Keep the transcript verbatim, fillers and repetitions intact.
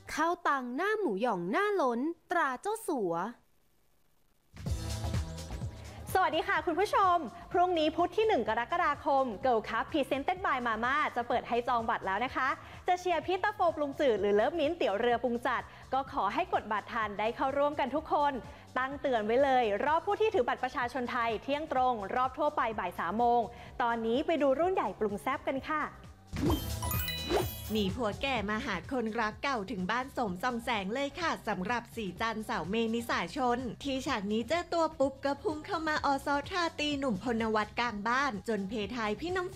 ข้าวตังหน้าหมูหย่องหน้าล้นตราเจ้าสัวสวัสดีค่ะคุณผู้ชมพรุ่งนี้พุธที่หนึ่งกรกฎาคม Girl Cup Presented by Mama จะเปิดให้จองบัตรแล้วนะคะจะเชียร์พีตาโฟปรุงจืดหรือเลิฟมิ้นเตี๋ยวเรือปรุงจัดก็ขอให้กดบัตรทันได้เข้าร่วมกันทุกคนตั้งเตือนไว้เลยรอบผู้ที่ถือบัตรประชาชนไทยเที่ยงตรงรอบทั่วไปบ่ายสามโมงตอนนี้ไปดูรุ่นใหญ่ปรุงแซ่บกันค่ะหนีผัวแก่มาหาคนรักเก่าถึงบ้านสมส่องแสงเลยค่ะสำหรับสีจันสาวเมนิสาชนที่ฉากนี้เจอตัวปุ๊บก็พุ่งเข้ามาออซอทาตีหนุ่มพลวัตกลางบ้านจนเพทายพี่น้ำ